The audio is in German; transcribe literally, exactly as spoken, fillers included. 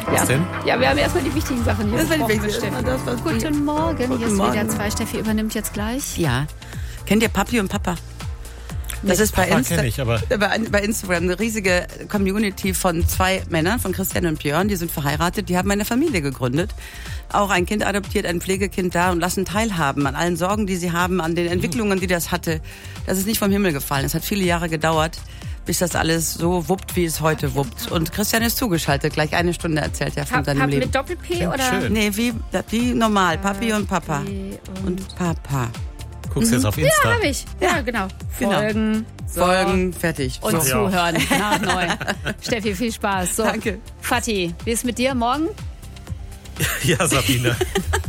Was ja. denn? Ja, wir haben erstmal die wichtigen Sachen hier. Das war die besprochen, wichtigsten. Steffi. Das war's. Guten Morgen. Guten Hier ist Morgen. wieder zwei. Steffi übernimmt jetzt gleich. Ja. Kennt ihr Papi und Papa? Das ist bei, Papa Insta- kenn ich, aber- bei, bei Instagram eine riesige Community von zwei Männern, von Christian und Björn, die sind verheiratet, die haben eine Familie gegründet, auch ein Kind adoptiert, ein Pflegekind da und lassen teilhaben an allen Sorgen, die sie haben, an den Entwicklungen, die das hatte. Das ist nicht vom Himmel gefallen. Es hat viele Jahre gedauert, bis das alles so wuppt, wie es heute wuppt. Und Christian ist zugeschaltet, gleich eine Stunde erzählt er von Pap, seinem Pap Leben. mit Doppel-P Klingt oder? schön. Nee, wie, wie normal, Papi und Papa. und- Und Papa. Guckst du jetzt auf Insta? Ja, hab ich. Ja, genau. Genau. Folgen. So. Folgen, fertig. Und So. zuhören nach neun. Steffi, viel Spaß. So. Danke. Fatih, wie ist mit dir morgen? Ja, Sabine.